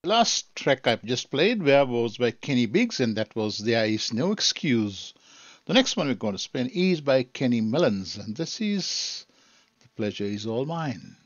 Last track I've just played was by Kenny Biggs, and that was There Is No Excuse. The next one we're going to spin is by Kenny Mullins, and this is The Pleasure Is All Mine.